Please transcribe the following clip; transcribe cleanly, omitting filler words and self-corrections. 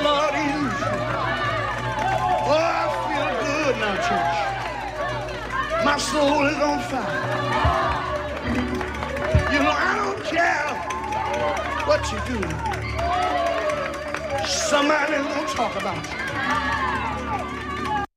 Lord use you. Oh, I feel good now, church. My soul is on fire. You know, I don't care what you do. Somebody's gonna talk about you.